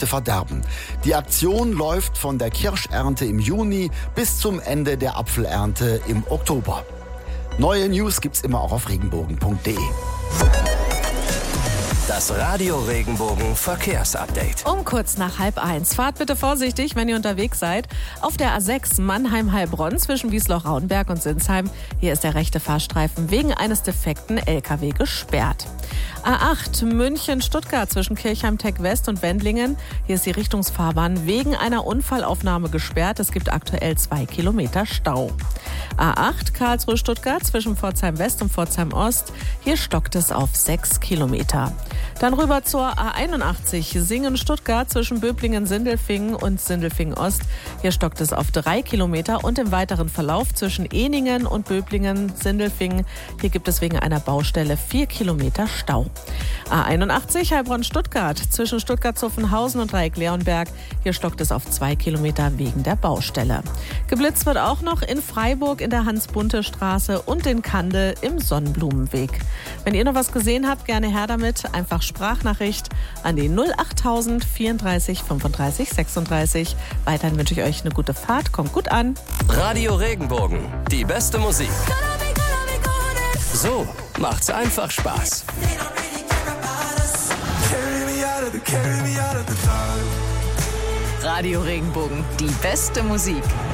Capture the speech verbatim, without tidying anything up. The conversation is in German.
verderben. Die Aktion läuft von der Kirschernte im Juni bis zum Ende der Apfelernte im Oktober. Neue News gibt's immer auch auf regenbogen punkt de. Das Radio Regenbogen Verkehrsupdate. Um kurz nach halb eins. Fahrt bitte vorsichtig, wenn ihr unterwegs seid. Auf der A sechs Mannheim-Heilbronn zwischen Wiesloch-Rauenberg und Sinsheim. Hier ist der rechte Fahrstreifen wegen eines defekten L K W gesperrt. A acht München-Stuttgart zwischen Kirchheim-Tech-West und Wendlingen. Hier ist die Richtungsfahrbahn wegen einer Unfallaufnahme gesperrt. Es gibt aktuell zwei Kilometer Stau. A acht Karlsruhe-Stuttgart zwischen Pforzheim-West und Pforzheim-Ost. Hier stockt es auf sechs Kilometer. Dann rüber zur A einundachtzig Singen-Stuttgart zwischen Böblingen-Sindelfingen und Sindelfingen-Ost. Hier stockt es auf drei Kilometer und im weiteren Verlauf zwischen Ehningen und Böblingen-Sindelfingen. Hier gibt es wegen einer Baustelle vier Kilometer Stau. A einundachtzig Heilbronn-Stuttgart zwischen Stuttgart-Zuffenhausen und Dreieck-Leonberg. Hier stockt es auf zwei Kilometer wegen der Baustelle. Geblitzt wird auch noch in Freiburg in der Hans-Bunte-Straße und in Kandel im Sonnenblumenweg. Wenn ihr noch was gesehen habt, gerne her damit. Einfach Sprachnachricht an die null achttausend vierunddreißig fünfunddreißig sechsunddreißig. Weiterhin wünsche ich euch eine gute Fahrt. Kommt gut an. Radio Regenbogen, die beste Musik. So macht's einfach Spaß. Radio Regenbogen, die beste Musik.